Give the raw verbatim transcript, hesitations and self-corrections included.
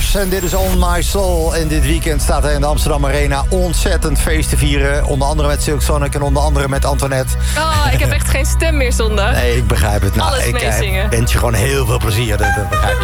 Mars en dit is On My Soul. En dit weekend staat er in de Amsterdam Arena ontzettend feest te vieren. Onder andere met Silk Sonic en onder andere met Antoinette. Oh, ik heb echt geen stem meer zondag. Nee, ik begrijp het. Nou, Alles ik meezingen. wens je gewoon heel veel plezier. Dat, dat begrijp je.